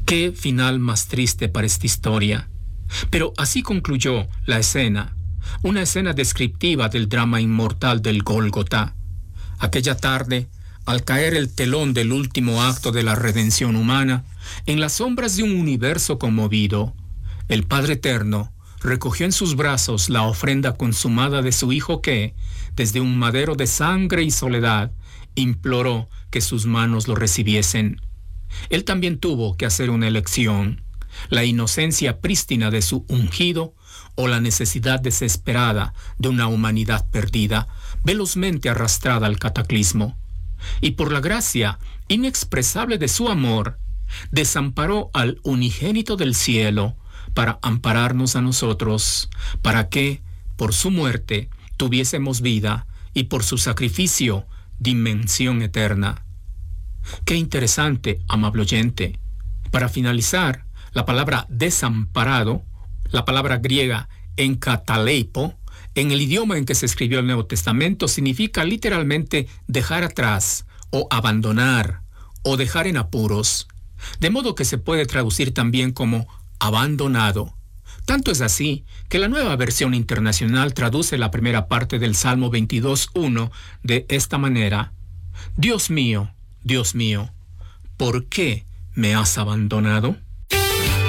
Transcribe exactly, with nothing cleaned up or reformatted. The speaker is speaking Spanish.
Qué final más triste para esta historia. Pero así concluyó la escena, una escena descriptiva del drama inmortal del Gólgota. Aquella tarde, al caer el telón del último acto de la redención humana, en las sombras de un universo conmovido, el Padre Eterno recogió en sus brazos la ofrenda consumada de su Hijo que, desde un madero de sangre y soledad, imploró que sus manos lo recibiesen. Él también tuvo que hacer una elección: la inocencia prístina de su ungido o la necesidad desesperada de una humanidad perdida, velozmente arrastrada al cataclismo. Y por la gracia inexpresable de su amor, desamparó al unigénito del cielo para ampararnos a nosotros, para que, por su muerte, tuviésemos vida y por su sacrificio, dimensión eterna. Qué interesante, amable oyente. Para finalizar, la palabra desamparado, la palabra griega enkataleipo, en el idioma en que se escribió el Nuevo Testamento, significa literalmente dejar atrás, o abandonar, o dejar en apuros, de modo que se puede traducir también como abandonado. Tanto es así que la Nueva Versión Internacional traduce la primera parte del Salmo veintidós uno de esta manera: Dios mío, Dios mío, ¿por qué me has abandonado?